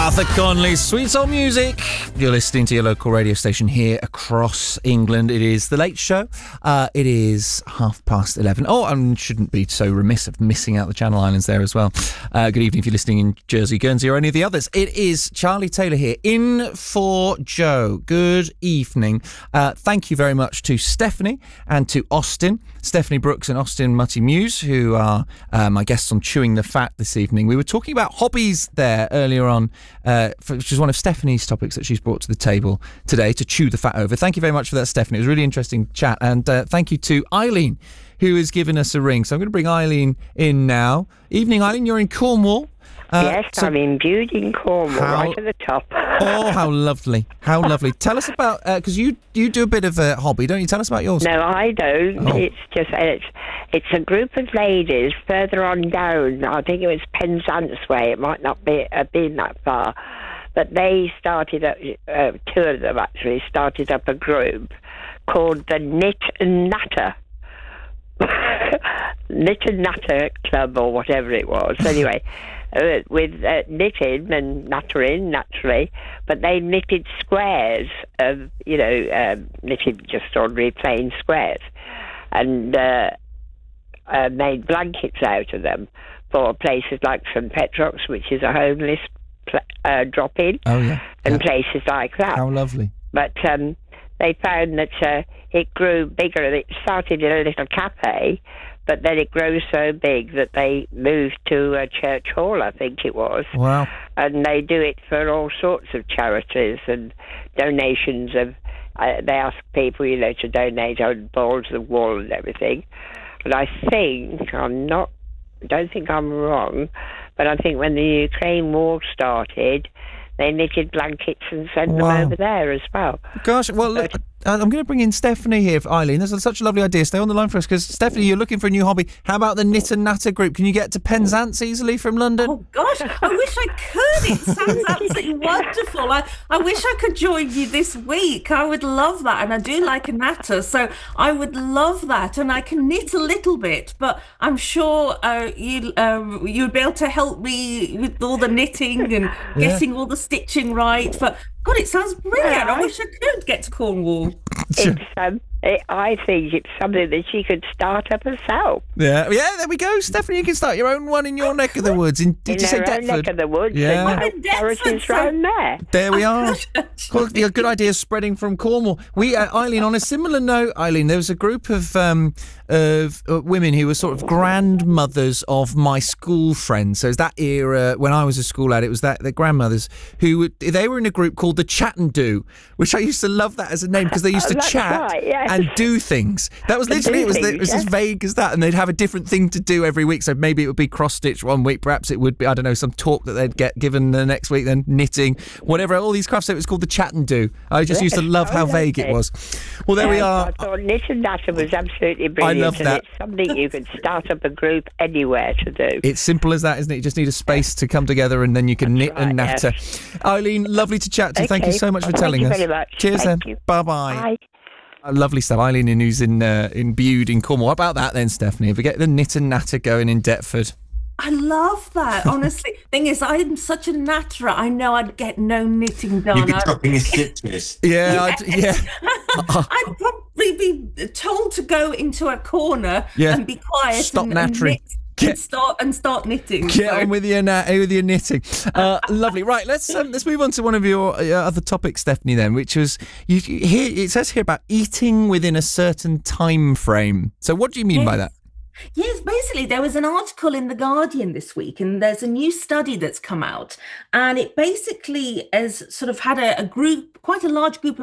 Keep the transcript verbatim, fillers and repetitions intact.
Arthur Conley, Sweet Soul Music. You're listening to your local radio station here across England. It is The Late Show. Uh, it is half past eleven. Oh, I shouldn't be so remiss of missing out the Channel Islands there as well. Uh, good evening if you're listening in Jersey, Guernsey or any of the others. It is Charlie Taylor here, in for Joe. Good evening. Uh, thank you very much to Stephanie and to Austin. Stephanie Brooks and Austin Mutty-Muse, who are uh, my guests on Chewing the Fat this evening. We were talking about hobbies there earlier on, uh, which is one of Stephanie's topics that she's brought to the table today to chew the fat over. Thank you very much for that, Stephanie. It was a really interesting chat. And uh, thank you to Eileen, who has given us a ring. So I'm going to bring Eileen in now. Evening, Eileen. You're in Cornwall. Uh, yes, so I'm imbued in Cornwall, how, right at the top. Oh, how lovely. How lovely. Tell us about, because uh, you you do a bit of a hobby, don't you? Tell us about yours. No, I don't. Oh. It's just, it's it's a group of ladies further on down. I think it was Penzance Way. It might not be have been that far. But they started, up, uh, two of them actually, started up a group called the Knit and Natter. Knit and Natter Club or whatever it was. Anyway, uh, with uh, knitting and nattering, naturally, but they knitted squares of, you know, um, knitted just ordinary plain squares, and uh, uh, made blankets out of them for places like Saint Petrock's, which is a homeless pl- uh, drop-in, oh, yeah. and yeah. places like that. How lovely. But um, they found that uh, it grew bigger. It started in a little cafe, but then it grew so big that they moved to a church hall, I think it was. Wow. And they do it for all sorts of charities and donations of, uh, they ask people, you know, to donate on balls of wool and everything. And I think, I'm not, I don't think I'm wrong, but I think when the Ukraine war started, they knitted blankets and sent wow. them over there as well. Gosh, well, look, I'm going to bring in Stephanie here, for Eileen. That's such a lovely idea. Stay on the line for us, because, Stephanie, you're looking for a new hobby. How about the Knit and Natter group? Can you get to Penzance easily from London? Oh, gosh, I wish I could. It sounds absolutely wonderful. I, I wish I could join you this week. I would love that, and I do like a natter, so I would love that, and I can knit a little bit, but I'm sure uh, you, uh, you'd be able to help me with all the knitting and yeah. getting all the stitching right, but God, it sounds brilliant. Yeah, I, I wish I could get to Cornwall. It's, um, it, I think it's something that she could start up herself. Yeah, yeah. There we go, Stephanie. You can start your own one in your neck of the woods. In, did in you say her Deptford? Own neck of the woods. Yeah, and charities so... round there. There we are. Well, a good idea spreading from Cornwall. We, uh, Eileen, on a similar note, Eileen, there was a group of um, of uh, women who were sort of grandmothers of my school friends. So it's that era when I was a school lad. It was that the grandmothers who would, they were in a group called the Chat and Do, which I used to love that as a name because they used to That's chat right, yes. and do things. That was literally it was, things, the, it was yes. as vague as that, and they'd have a different thing to do every week. So maybe it would be cross stitch one week, perhaps it would be, I don't know, some talk that they'd get given the next week, then knitting, whatever. All these crafts. So it was called the Chat and Do. I just yes, used to love how vague it was. Well, there yeah, we are. I thought Knit and Natter was absolutely brilliant. I love that. And it's something you could start up a group anywhere to do. It's simple as that, isn't it? You just need a space to come together, and then you can That's knit right, and natter. Yes. Eileen, lovely to chat to you. Okay. Thank you so much for Thank telling you us. very much. Cheers Thank then. you. Bye-bye. Bye. Uh, lovely stuff. Eileen, who's in uh, in Bude in Cornwall. What about that then, Stephanie? If we get the Knit and Natter going in Deptford. I love that, honestly. Thing is, I'm such a natterer. I know I'd get no knitting done. You'd be chopping his stitches. Yeah, yes. I'd, yeah. I'd probably be told to go into a corner yeah. and be quiet. Stop and, nattering. And Get, and start and start knitting. Get so. on with your na- with your knitting. Uh, lovely. Right, let's um, let's move on to one of your uh, other topics, Stephanie. Then, which was you, you here. It says here about eating within a certain time frame. So, what do you mean yes. by that? Yes, basically, there was an article in The Guardian this week, and there's a new study that's come out, and it basically has sort of had a, a group, quite a large group of